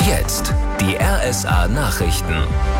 Jetzt die RSA Nachrichten.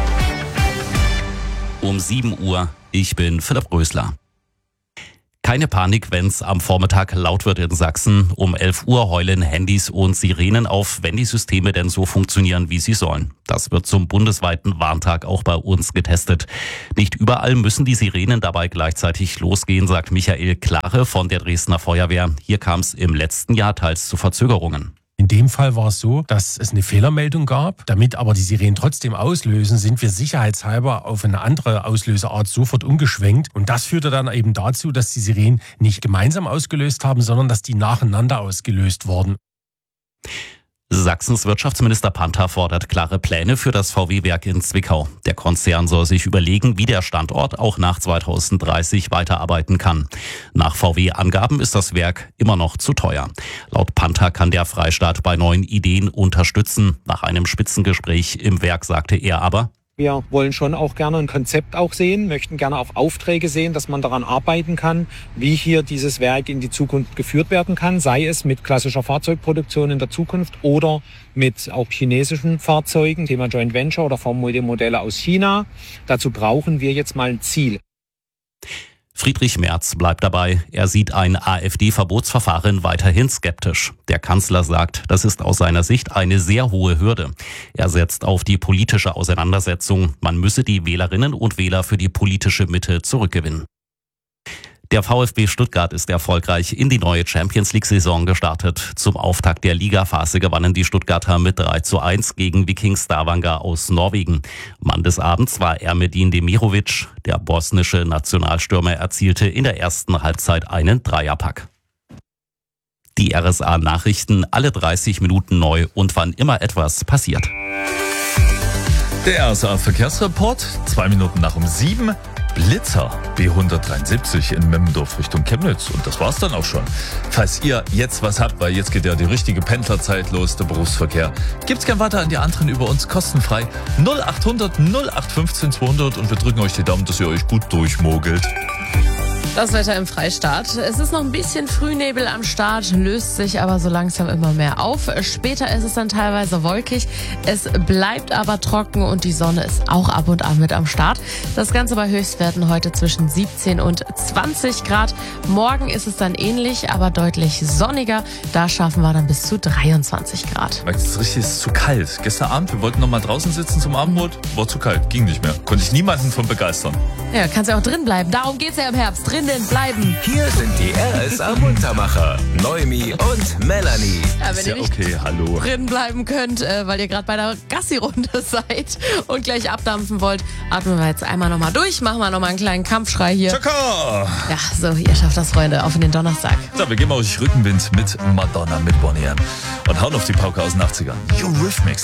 Um 7 Uhr, ich bin Philipp Rösler. Keine Panik, wenn's am Vormittag laut wird in Sachsen. Um 11 Uhr heulen Handys und Sirenen auf, wenn die Systeme denn so funktionieren, wie sie sollen. Das wird zum bundesweiten Warntag auch bei uns getestet. Nicht überall müssen die Sirenen dabei gleichzeitig losgehen, sagt Michael Klare von der Dresdner Feuerwehr. Hier kam es im letzten Jahr teils zu Verzögerungen. In dem Fall war es so, dass es eine Fehlermeldung gab. Damit aber die Sirenen trotzdem auslösen, sind wir sicherheitshalber auf eine andere Auslöseart sofort umgeschwenkt. Und das führte dann eben dazu, dass die Sirenen nicht gemeinsam ausgelöst haben, sondern dass die nacheinander ausgelöst wurden. Sachsens Wirtschaftsminister Panther fordert klare Pläne für das VW-Werk in Zwickau. Der Konzern soll sich überlegen, wie der Standort auch nach 2030 weiterarbeiten kann. Nach VW-Angaben ist das Werk immer noch zu teuer. Laut Panther kann der Freistaat bei neuen Ideen unterstützen. Nach einem Spitzengespräch im Werk sagte er aber: Wir wollen schon auch gerne ein Konzept auch sehen, möchten gerne auch Aufträge sehen, dass man daran arbeiten kann, wie hier dieses Werk in die Zukunft geführt werden kann, sei es mit klassischer Fahrzeugproduktion in der Zukunft oder mit auch chinesischen Fahrzeugen, Thema Joint Venture oder Modelle aus China. Dazu brauchen wir jetzt mal ein Ziel. Friedrich Merz bleibt dabei. Er sieht ein AfD-Verbotsverfahren weiterhin skeptisch. Der Kanzler sagt, das ist aus seiner Sicht eine sehr hohe Hürde. Er setzt auf die politische Auseinandersetzung. Man müsse die Wählerinnen und Wähler für die politische Mitte zurückgewinnen. Der VfB Stuttgart ist erfolgreich in die neue Champions-League-Saison gestartet. Zum Auftakt der Ligaphase gewannen die Stuttgarter mit 3:1 gegen Viking Stavanger aus Norwegen. Mann des Abends war Ermedin Demirovic. Der bosnische Nationalstürmer erzielte in der ersten Halbzeit einen Dreierpack. Die RSA-Nachrichten alle 30 Minuten neu und wann immer etwas passiert. Der RSA-Verkehrsreport, 2 Minuten nach um 7. Blitzer B173 in Memmendorf Richtung Chemnitz. Und das war's dann auch schon. Falls ihr jetzt was habt, weil jetzt geht ja die richtige Pendlerzeit los, der Berufsverkehr, gibt's gern weiter an die anderen über uns kostenfrei. 0800 0815 200 und wir drücken euch die Daumen, dass ihr euch gut durchmogelt. Das Wetter im Freistaat. Es ist noch ein bisschen Frühnebel am Start, löst sich aber so langsam immer mehr auf. Später ist es dann teilweise wolkig. Es bleibt aber trocken und die Sonne ist auch ab und an mit am Start. Das Ganze bei Höchstwerten heute zwischen 17 und 20 Grad. Morgen ist es dann ähnlich, aber deutlich sonniger. Da schaffen wir dann bis zu 23 Grad. Es ist richtig, es ist zu kalt. Gestern Abend, wir wollten noch mal draußen sitzen zum Abendbrot, war zu kalt, ging nicht mehr. Konnte ich niemanden von begeistern. Ja, kannst ja auch drin bleiben. Darum geht's ja im Herbst. Drinnen bleiben. Hier sind die RSA Muntermacher, Noemi und Melanie. Ja, wenn Ist ihr ja nicht okay, hallo. drin bleiben könnt, weil ihr gerade bei der Gassi-Runde seid und gleich abdampfen wollt, atmen wir jetzt einmal nochmal durch, machen wir nochmal einen kleinen Kampfschrei hier. Chaka! Ja, so, ihr schafft das, Freunde, auf in den Donnerstag. So, wir geben euch Rückenwind mit Madonna, mit Bonnie M. Und hauen auf die Pauke aus den 80ern. Eurythmics.